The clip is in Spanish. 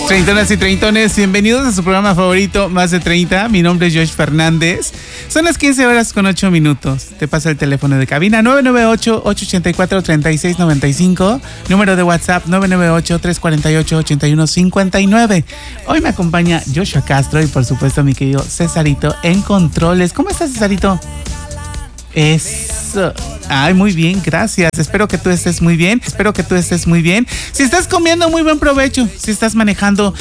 Treintonas y treintones, bienvenidos a su programa favorito, Más de 30. Mi nombre es Josh Fernández. Son las 15 horas con 8 minutos. Te paso el teléfono de cabina 998-884-3695. Número de WhatsApp 998-348-8159. Hoy me acompaña Joshua Castro y por supuesto mi querido Cesarito en controles. ¿Cómo estás, Cesarito? Eso. Ay, muy bien, gracias. Espero que tú estés muy bien. Si estás comiendo, muy buen provecho. Si estás manejando,